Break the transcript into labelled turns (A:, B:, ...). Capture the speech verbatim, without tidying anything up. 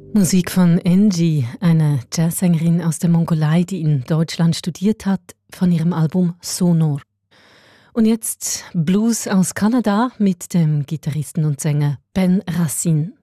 A: Musik von Angie, eine Jazzsängerin aus der Mongolei, die in Deutschland studiert hat, von ihrem Album Sonor. Und jetzt Blues aus Kanada mit dem Gitarristen und Sänger Ben Racine.